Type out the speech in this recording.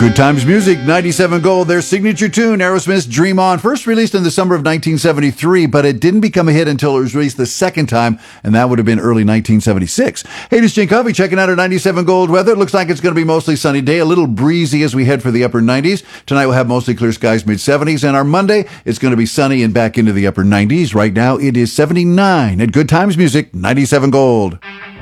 Good Times Music, 97 Gold, their signature tune, Aerosmith's Dream On, first released in the summer of 1973, but it didn't become a hit until it was released the second time, and that would have been early 1976. Hey, this is Jane Coffey checking out our 97 Gold weather. It looks like it's going to be mostly sunny day, a little breezy as we head for the upper 90s. Tonight we'll have mostly clear skies, mid-70s, and our Monday, it's going to be sunny and back into the upper 90s. Right now, it is 79 at Good Times Music, 97 Gold.